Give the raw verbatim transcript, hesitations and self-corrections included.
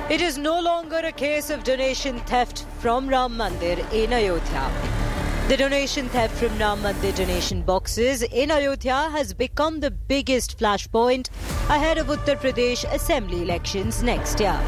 It is no longer a case of donation theft from Ram Mandir in Ayodhya. The donation theft from Ram Mandir donation boxes in Ayodhya has become the biggest flashpoint ahead of Uttar Pradesh Assembly elections next year.